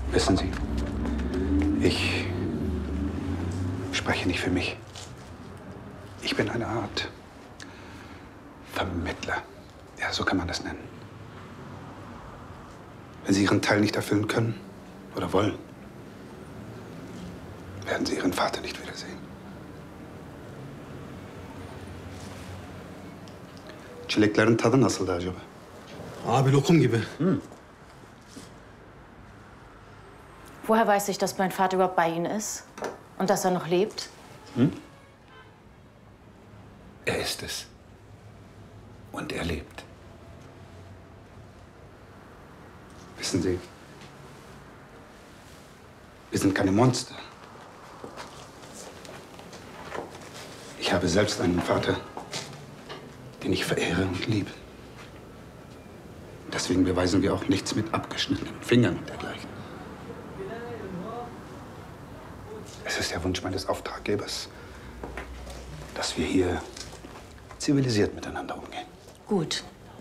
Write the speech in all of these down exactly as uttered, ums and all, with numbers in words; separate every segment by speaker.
Speaker 1: Wissen Sie, ich spreche nicht für mich. Ich bin eine Art Vermittler. Ja, so kann man das nennen. Wenn Sie Ihren Teil nicht erfüllen können oder wollen, werden Sie Ihren Vater nicht wiedersehen. Çileklerin tadı nasıldı acaba?
Speaker 2: Abi lokum gibi.
Speaker 1: Hm.
Speaker 3: Woher weiß ich, dass mein Vater überhaupt bei Ihnen ist? Und dass er noch lebt?
Speaker 1: Hm? Er ist es. Und er lebt. Wissen Sie, wir sind keine Monster. Ich habe selbst einen Vater, den ich verehre und liebe. Deswegen beweisen wir auch nichts mit abgeschnittenen Fingern und dergleichen. Es ist der Wunsch meines Auftraggebers, dass wir hier zivilisiert miteinander umgehen.
Speaker 3: Gut.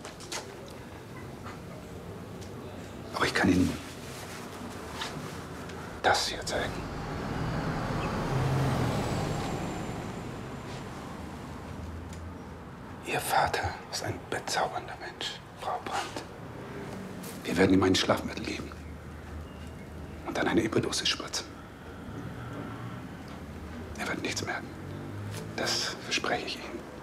Speaker 1: Aber ich kann Ihnen das hier zeigen. Ihr Vater ist ein bezaubernder Mensch, Frau Brandt. Wir werden ihm ein Schlafmittel geben und dann eine Überdosis spritzen. Er wird nichts merken. Das verspreche ich Ihnen.